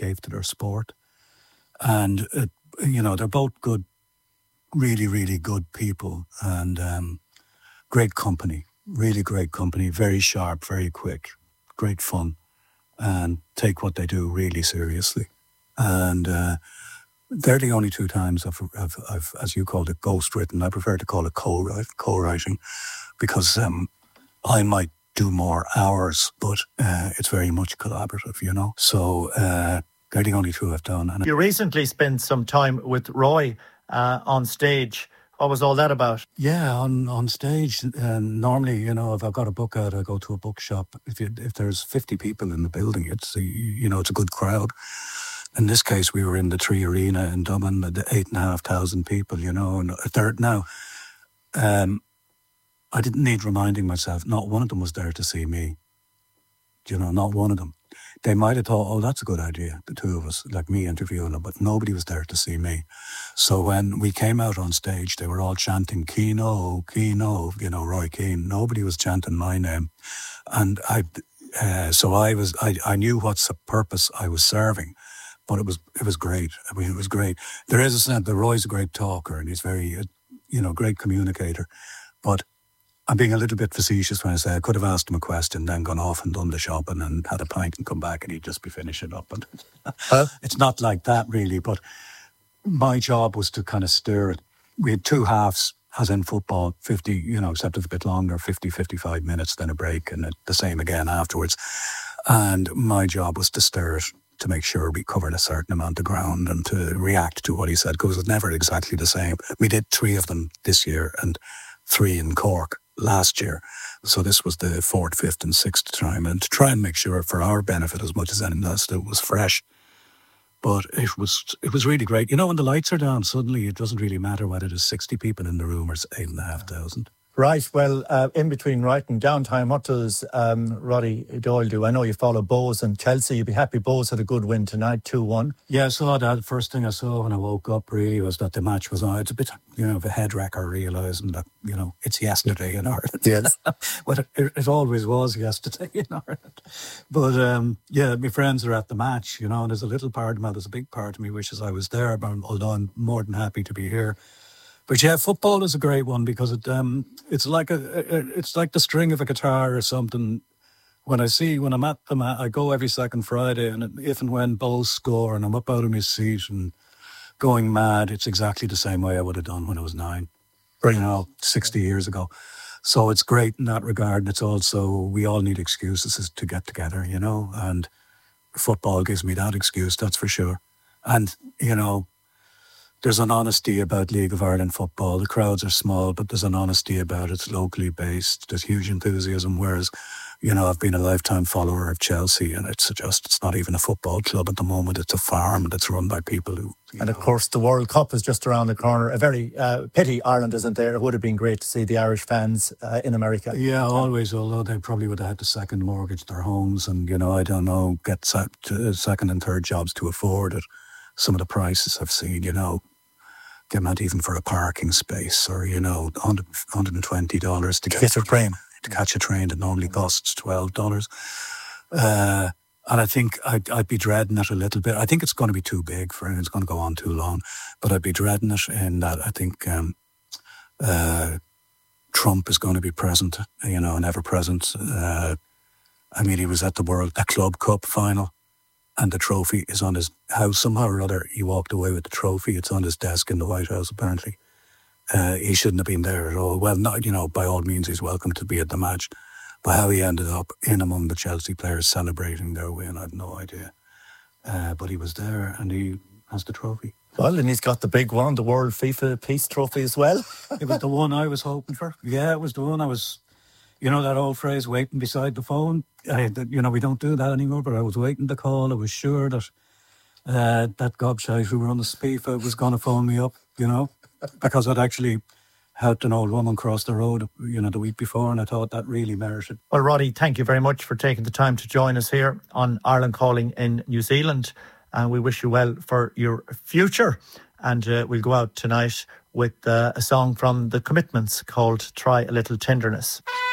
gave to their sport. And, they're both good, really, really good people, and great company, really great company, very sharp, very quick, great fun, and take what they do really seriously. And they're the only two times I've, as you called it, ghost-written. I prefer to call it co-writing, because I might do more hours, but it's very much collaborative, So they're the only two I've done. And you recently spent some time with Roy on stage. What was all that about? Yeah, on stage, normally, if I've got a book out, I go to a bookshop. If there's 50 people in the building, it's a good crowd. In this case, we were in the Tree Arena in Dublin, the 8,500 people, and now, I didn't need reminding myself, not one of them was there to see me. Not one of them. They might have thought, oh, that's a good idea, the two of us, like me interviewing them, but nobody was there to see me. So when we came out on stage, they were all chanting, Keano, Keano, Roy Keane. Nobody was chanting my name. And I knew what's the purpose I was serving, but it was great. I mean, it was great. There is a sense that Roy's a great talker and he's very, great communicator, but I'm being a little bit facetious when I say I could have asked him a question, then gone off and done the shopping and had a pint and come back and he'd just be finishing up. And It's not like that really, but my job was to kind of stir it. We had two halves, as in football, 50, except it's a bit longer, 50, 55 minutes, then a break and the same again afterwards. And my job was to stir it, to make sure we covered a certain amount of ground and to react to what he said, because it was never exactly the same. We did 3 of them this year and 3 in Cork last year. So this was the 4th, 5th and 6th time, and to try and make sure for our benefit as much as anything else that it was fresh. But it was really great. When the lights are down, suddenly it doesn't really matter whether there's 60 people in the room or 8,500. Right. Well, in between writing downtime, what does Roddy Doyle do? I know you follow Bohs and Chelsea. You'd be happy Bohs had a good win tonight, 2-1. Yeah, I saw that. The first thing I saw when I woke up really was that the match was on. It's a bit, of a head wrecker realising that, it's yesterday in Ireland. Yes. Well, it always was yesterday in Ireland. But, my friends are at the match, and there's a little part of me, there's a big part of me wishes I was there, but although I'm more than happy to be here. But yeah, football is a great one because it's like the string of a guitar or something. When I'm at the mat, I go every second Friday, and if and when Bohs score, and I'm up out of my seat and going mad, it's exactly the same way I would have done when I was 9, 60 years ago. So it's great in that regard. And it's also, we all need excuses to get together, and football gives me that excuse, that's for sure. And, there's an honesty about League of Ireland football. The crowds are small, but there's an honesty about it. It's locally based. There's huge enthusiasm, whereas, I've been a lifetime follower of Chelsea, and it's not even a football club at the moment. It's a farm that's run by people who... And of course, the World Cup is just around the corner. A very pity Ireland isn't there. It would have been great to see the Irish fans in America. Yeah, always, although they probably would have had to second mortgage their homes and, I don't know, get second and third jobs to afford it. Some of the prices I've seen, get out even for a parking space or, $120 to get a train. To catch a train that normally costs $12. And I think I'd be dreading it a little bit. I think it's going to be too big for it. It's going to go on too long. But I'd be dreading it in that I think Trump is going to be present, and ever present. He was at the Club Cup final. And the trophy is on his house. Somehow or other, he walked away with the trophy. It's on his desk in the White House, apparently. He shouldn't have been there at all. Well, not, by all means, he's welcome to be at the match. But how he ended up in among the Chelsea players celebrating their win, I have no idea. But he was there and he has the trophy. Well, and he's got the big one, the World FIFA Peace Trophy as well. It was the one I was hoping for. Yeah, it was the one I was... that old phrase, waiting beside the phone? We don't do that anymore, but I was waiting to call. I was sure that that gobshite who run the FIFA was going to phone me up, because I'd actually helped an old woman cross the road, the week before, and I thought that really merited. Well, Roddy, thank you very much for taking the time to join us here on Ireland Calling in New Zealand, and we wish you well for your future. And we'll go out tonight with a song from The Commitments called Try a Little Tenderness.